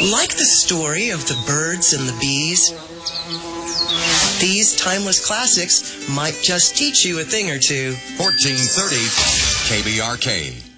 Like the story of the birds and the bees, these timeless classics might just teach you a thing or two. 1430 KBRK.